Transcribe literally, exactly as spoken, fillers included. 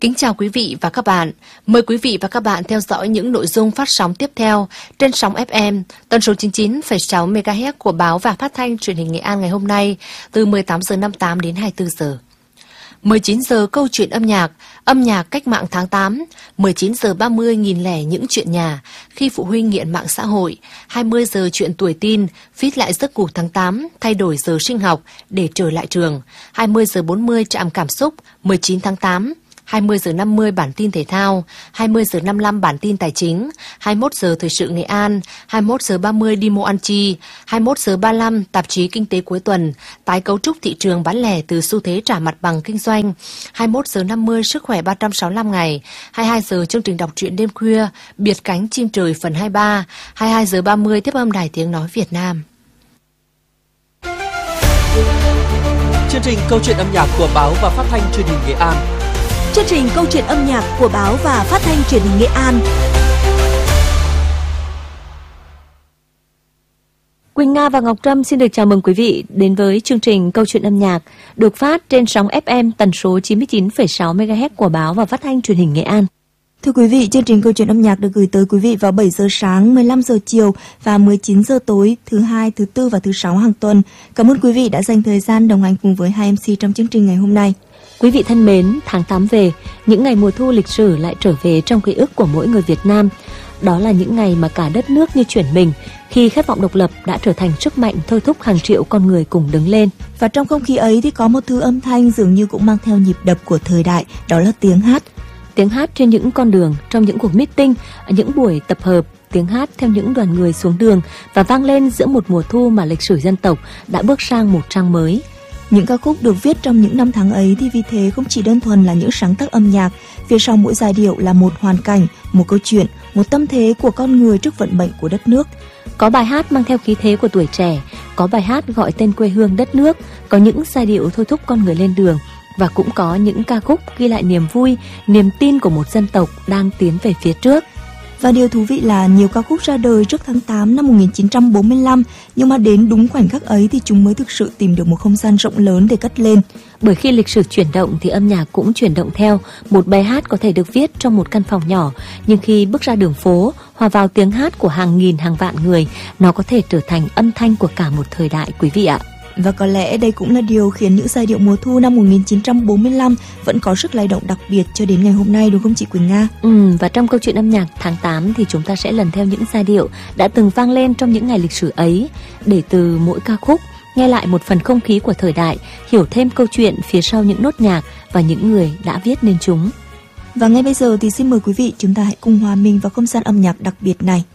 Kính chào quý vị và các bạn. Mời quý vị và các bạn theo dõi những nội dung phát sóng tiếp theo trên sóng ép em tần số chín mươi chín phẩy sáu mê ga héc của báo và phát thanh truyền hình Nghệ An ngày hôm nay từ mười tám giờ năm mươi tám đến hai mươi tư giờ. mười chín giờ câu chuyện âm nhạc, âm nhạc cách mạng tháng tám, mười chín giờ ba mươi nghìn lẻ những chuyện nhà, khi phụ huynh nghiện mạng xã hội, hai mươi giờ chuyện tuổi teen, feed lại giấc ngủ tháng tám, thay đổi giờ sinh học để trở lại trường, hai mươi giờ bốn mươi trạm cảm xúc, mười chín tháng tám, hai mươi giờ năm mươi bản tin thể thao, hai mươi giờ năm mươi lăm bản tin tài chính, hai mươi mốt giờ thời sự Nghệ An, hai mươi mốt giờ ba mươi đi mua ăn chi, hai mươi mốt giờ ba mươi lăm tạp chí kinh tế cuối tuần, tái cấu trúc thị trường bán lẻ từ xu thế trả mặt bằng kinh doanh, hai mươi mốt giờ năm mươi sức khỏe ba trăm sáu mươi lăm ngày, hai mươi hai giờ chương trình đọc truyện đêm khuya, biệt cánh chim trời phần hai mươi ba, hai mươi hai giờ ba mươi tiếp âm Đài Tiếng nói Việt Nam. Chương trình câu chuyện âm nhạc của báo và phát thanh truyền hình Nghệ An. Chương trình câu chuyện âm nhạc của báo và phát thanh truyền hình Nghệ An. Quỳnh Nga và Ngọc Trâm xin được chào mừng quý vị đến với chương trình câu chuyện âm nhạc được phát trên sóng ép em tần số chín mươi chín phẩy sáu mê ga héc của báo và phát thanh truyền hình Nghệ An. Thưa quý vị, chương trình câu chuyện âm nhạc được gửi tới quý vị vào bảy giờ sáng, mười lăm giờ chiều và mười chín giờ tối thứ hai, thứ tư và thứ sáu hàng tuần. Cảm ơn quý vị đã dành thời gian đồng hành cùng với hai em xê trong chương trình ngày hôm nay. Quý vị thân mến, tháng tám về, những ngày mùa thu lịch sử lại trở về trong ký ức của mỗi người Việt Nam. Đó là những ngày mà cả đất nước như chuyển mình, khi khát vọng độc lập đã trở thành sức mạnh thôi thúc hàng triệu con người cùng đứng lên. Và trong không khí ấy thì có một thứ âm thanh dường như cũng mang theo nhịp đập của thời đại, đó là tiếng hát. Tiếng hát trên những con đường, trong những cuộc meeting, những buổi tập hợp, tiếng hát theo những đoàn người xuống đường và vang lên giữa một mùa thu mà lịch sử dân tộc đã bước sang một trang mới. Những ca khúc được viết trong những năm tháng ấy thì vì thế không chỉ đơn thuần là những sáng tác âm nhạc, phía sau mỗi giai điệu là một hoàn cảnh, một câu chuyện, một tâm thế của con người trước vận mệnh của đất nước. Có bài hát mang theo khí thế của tuổi trẻ, có bài hát gọi tên quê hương đất nước, có những giai điệu thôi thúc con người lên đường, và cũng có những ca khúc ghi lại niềm vui, niềm tin của một dân tộc đang tiến về phía trước. Và điều thú vị là nhiều ca khúc ra đời trước tháng tám năm một nghìn chín trăm bốn mươi lăm, nhưng mà đến đúng khoảnh khắc ấy thì chúng mới thực sự tìm được một không gian rộng lớn để cất lên. Bởi khi lịch sử chuyển động thì âm nhạc cũng chuyển động theo. Một bài hát có thể được viết trong một căn phòng nhỏ, nhưng khi bước ra đường phố, hòa vào tiếng hát của hàng nghìn hàng vạn người, nó có thể trở thành âm thanh của cả một thời đại, quý vị ạ. Và có lẽ đây cũng là điều khiến những giai điệu mùa thu năm một nghìn chín trăm bốn mươi lăm vẫn có sức lay động đặc biệt cho đến ngày hôm nay, đúng không chị Quỳnh Nga? Ừ, và trong câu chuyện âm nhạc tháng tám thì chúng ta sẽ lần theo những giai điệu đã từng vang lên trong những ngày lịch sử ấy, để từ mỗi ca khúc nghe lại một phần không khí của thời đại, hiểu thêm câu chuyện phía sau những nốt nhạc và những người đã viết nên chúng. Và ngay bây giờ thì xin mời quý vị chúng ta hãy cùng hòa mình vào không gian âm nhạc đặc biệt này.